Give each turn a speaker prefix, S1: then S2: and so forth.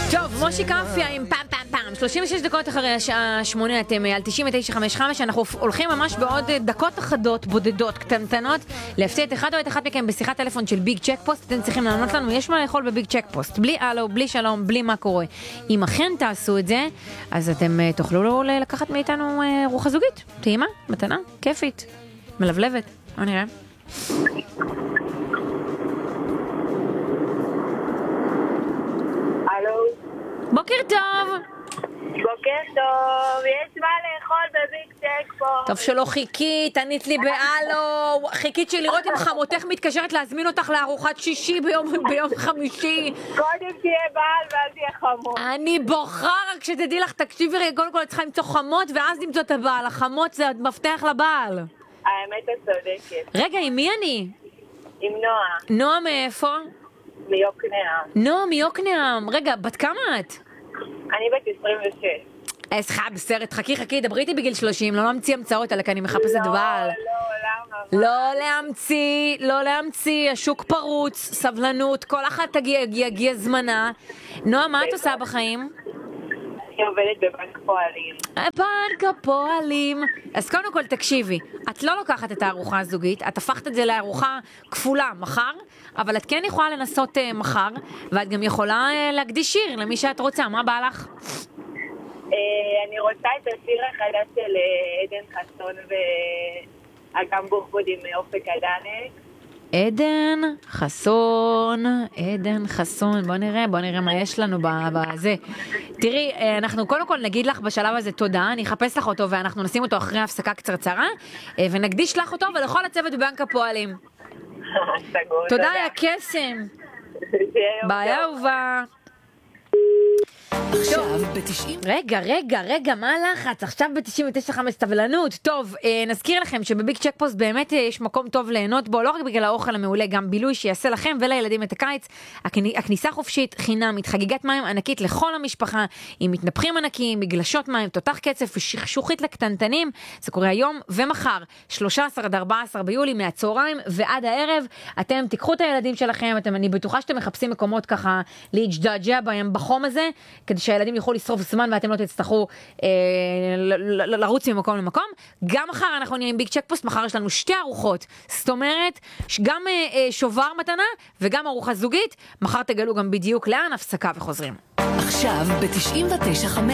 S1: טוב, מושי קאפיה עם פעם פעם פעם 36 דקות אחרי השעה 8 אתם על 9955. אנחנו הולכים ממש בעוד דקות אחדות בודדות קטנטנות להפתיע את אחד או את אחת מכם בשיחת טלפון של ביג צ'ק פוסט. אתם צריכים לענות לנו, יש מה לאכול בביג צ'ק פוסט, בלי הלו, בלי שלום, בלי מה קורה. אם אכן תעשו את זה, אז אתם תוכלו לקחת מאיתנו ארוחה זוגית, טעימה, מתנה, כיפית, מלבלבת. בוא נראה. בוקר טוב.
S2: בוקר טוב, יש מה לאכול בביג צ'ק פוסט.
S1: טוב שלא חיכית, ענית לי בהלו, חיכית שלראות אם חמותך מתקשרת להזמין אותך לארוחת שישי ביום חמישי.
S2: קודם תהיה בעל ואז תהיה חמות.
S1: אני בוכה רק שתדעי לך, תקשיבי רגע, קודם כל את צריכה למצוא חמות ואז למצוא את הבעל, החמות זה מפתח לבעל.
S2: האמת את צודקת.
S1: רגע, עם מי אני?
S2: עם נועה.
S1: נועה מאיפה?
S2: מיוקנעם.
S1: נועה מיוקנעם, רגע, בת כמה את?
S2: אני בת 26.
S1: סליחה, בסרט, חכי, דברי איתי בגיל 30, לא להמציא המצאות עליך, אני מחפשת בעל. לא להמציא, השוק פרוץ, סבלנות, כל אחת יגיע זמנה. נועה, מה את עושה בחיים?
S2: אני עובדת בבנק פועלים.
S1: בנק הפועלים. אז קודם כל תקשיבי, את לא לוקחת את הארוחה הזוגית, את הפכת את זה לארוחה כפולה מחר, אבל את כן יכולה לנסות מחר, ואת גם יכולה להקדיש שיר למי שאת רוצה. מה בא לך?
S2: אני רוצה את השיר החדש של עדן חסון ואגם בורקוד עם אופק הדנק.
S1: עדן חסון, בוא נראה מה יש לנו בזה. תראי, אנחנו קודם כל נגיד לך בשלב הזה תודה, אני אחפש לך אותו ואנחנו נשים אותו אחרי הפסקה קצרצרה, ונקדיש לך אותו ולכל הצוות בבנק הפועלים. תודה, היה קסם. ביי אהובה.
S3: עכשיו ב-90.
S1: רגע, מה הלחץ? עכשיו ב-99.5 סבלנות. טוב, נזכיר לכם שבביג צ'ק פוסט באמת יש מקום טוב ליהנות בו, לא רק בגלל האוכל המעולה, גם בילוי שיעשה לכם ולילדים את הקיץ. הכניסה חופשית, חינמית, חגיגת מים ענקית לכל המשפחה, עם מתנפחים ענקיים, מגלשות מים, תותח קצף ושכשוכית לקטנטנים. זה קורה היום ומחר, 13 עד 14 ביולי, מהצהריים ועד הערב. אתם תיקחו את הילדים שלכם, אני בטוחה שאתם מחפשים מקומות ככה להשתעשע בהם בחום הזה, כדי שהילדים יוכלו לשרוף זמן ואתם לא תצטרכו לרוץ ממקום למקום. גם מחר אנחנו נהיה עם ביג צ'ק פוסט, מחר יש לנו 2 ארוחות, זאת אומרת גם שובר מתנה וגם ארוחה זוגית. מחר תגלו גם בדיוק לאן, הפסקה וחוזרים.
S3: עכשיו ב-99.5